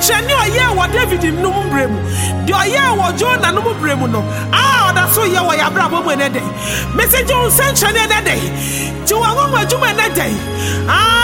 nsɛnkyerɛnne ɔyɛ wɔ David no mu brɛmu de ɔyɛ wɔ Jonah no mu brɛmu no ɔda so yɛ wɔ yɛabrabɔ mu ɛnɛ dɛ message wo nsɛnkyerɛnne ɛnɛ dɛ